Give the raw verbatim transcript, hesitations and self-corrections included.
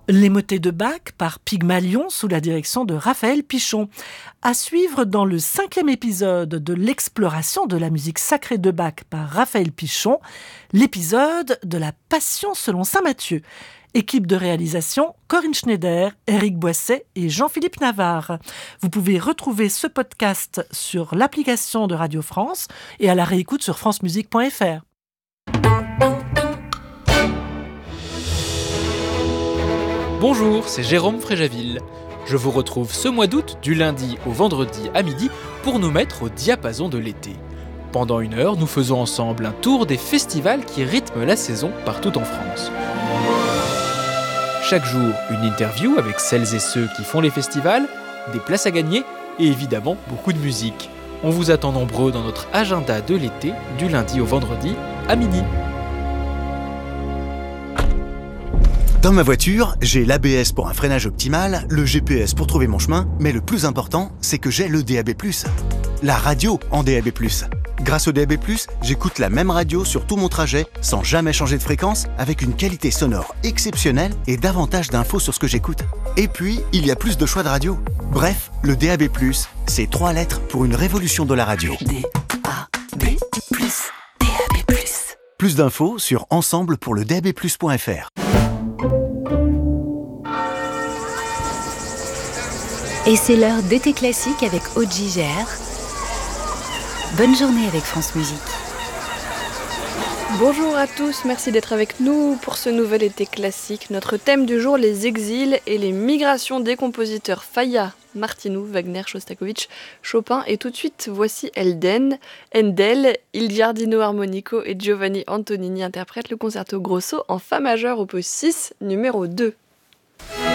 Les motets de Bach par Pygmalion sous la direction de Raphaël Pichon. À suivre dans le cinquième épisode de l'exploration de la musique sacrée de Bach par Raphaël Pichon, l'épisode de la Passion selon saint Matthieu. Équipe de réalisation, Corinne Schneider, Éric Boisset et Jean-Philippe Navarre. Vous pouvez retrouver ce podcast sur l'application de Radio France et à la réécoute sur francemusique point f r. Bonjour, c'est Jérôme Fréjaville. Je vous retrouve ce mois d'août, du lundi au vendredi à midi, pour nous mettre au diapason de l'été. Pendant une heure, nous faisons ensemble un tour des festivals qui rythment la saison partout en France. Chaque jour, une interview avec celles et ceux qui font les festivals, des places à gagner et évidemment beaucoup de musique. On vous attend nombreux dans notre agenda de l'été, du lundi au vendredi à midi. Dans ma voiture, j'ai l'A B S pour un freinage optimal, le G P S pour trouver mon chemin, mais le plus important, c'est que j'ai le D A B plus. La radio en D A B plus. Grâce au D A B plus, j'écoute la même radio sur tout mon trajet, sans jamais changer de fréquence, avec une qualité sonore exceptionnelle et davantage d'infos sur ce que j'écoute. Et puis, il y a plus de choix de radio. Bref, le D A B plus, c'est trois lettres pour une révolution de la radio. D A B plus, D A B plus. Plus d'infos sur ensemble pour le d a b plus point f r. Et c'est l'heure d'été classique avec Audrey Gère. Bonne journée avec France Musique. Bonjour à tous, merci d'être avec nous pour ce nouvel été classique. Notre thème du jour, les exils et les migrations des compositeurs Falla, Martinou, Wagner, Shostakovich, Chopin. Et tout de suite, voici Elden, Handel, Il Giardino Armonico et Giovanni Antonini interprètent le concerto grosso en fa majeur opus six, numéro deux.